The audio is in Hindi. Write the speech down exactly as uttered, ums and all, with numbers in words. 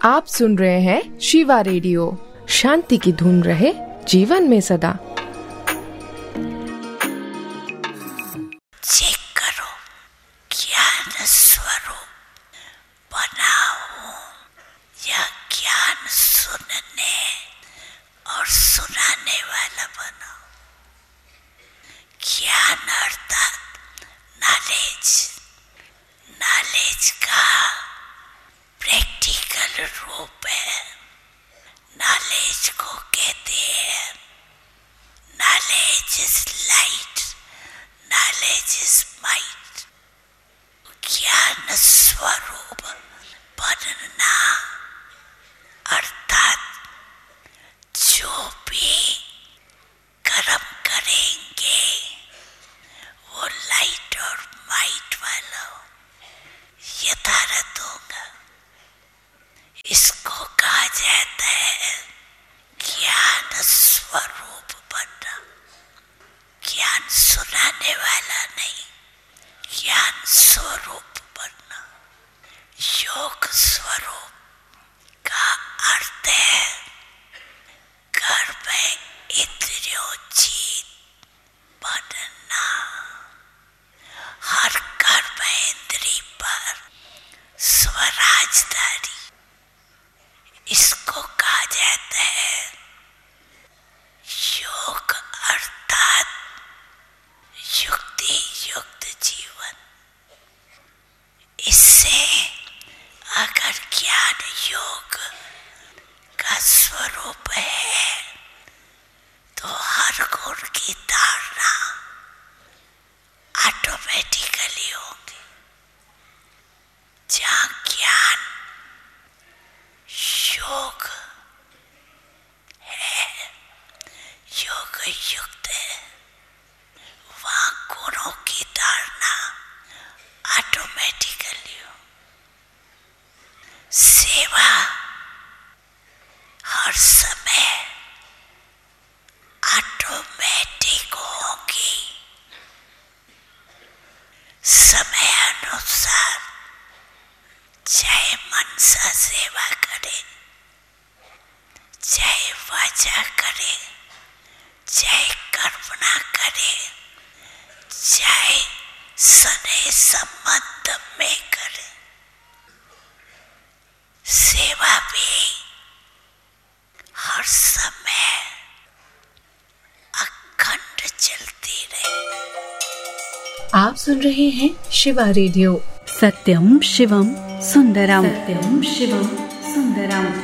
आप सुन रहे हैं शिवा रेडियो। शांति की धुन रहे जीवन में सदा। चेक करो, ज्ञान स्वरूप बना हूँ। यह ज्ञान सुनने और सुनाने वाला बनो। ज्ञान अर्थात नॉलेज, नॉलेज का प्रैक्टिकल रूप है। नॉलेज को कहते हैं knowledge is light, knowledge is might. ज्ञान स्वरूप बनना अर्थात जो भी कर्म करेंगे वो लाइट और माइट वाला यथार्थ होगा। इसको कहा जाता है ज्ञान स्वरूप बनना। ज्ञान सुनाने वाला नहीं, ज्ञान स्वरूप बनना। योग स्वरूप का अर्थ है घर में इंद्रियोचित बनना। हर कर्म इंद्री पर स्वराजदारी, इसको कहा जाता है योग अर्थात युक्ति युक्त जीवन। इससे अगर ज्ञान योग का स्वरूप है तो हर गुण की धारणा ऑटोमेटिकली होगी। जहाँ ज्ञान योग है, योग युक्त है, वहाँ गुणों की धारणा ऑटोमेटिकली हो। सेवा हर समय ऑटोमेटिक होगी। समय अनुसार चाहे मनसा सेवा करे, चाहे वाचा करे, चाहे कल्पना करे, चाहे स्नेह संबंध में करे, सेवा भी हर समय अखंड चलती रहे। आप सुन रहे हैं शिवा रेडियो। सत्यम शिवम सुंदरम, सत्यम शिवम सुंदरम।